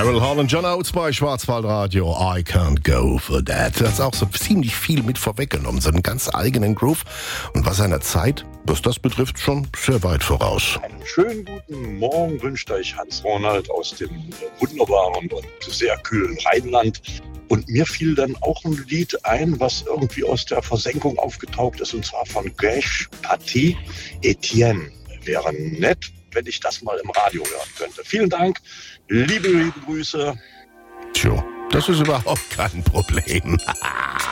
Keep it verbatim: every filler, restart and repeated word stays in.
Daryl Hall und John Oates bei Schwarzwaldradio. I can't go for that. Das ist auch so ziemlich viel mit vorweggenommen. So einen ganz eigenen Groove. Und was seiner Zeit, was das betrifft, schon sehr weit voraus. Einen schönen guten Morgen wünscht euch Hans Ronald aus dem wunderbaren und sehr kühlen Rheinland. Und mir fiel dann auch ein Lied ein, was irgendwie aus der Versenkung aufgetaucht ist, und zwar von Gage Paty, Etienne. Wäre nett, wenn ich das mal im Radio hören könnte. Vielen Dank, liebe, liebe Grüße. Tja, das ist überhaupt kein Problem.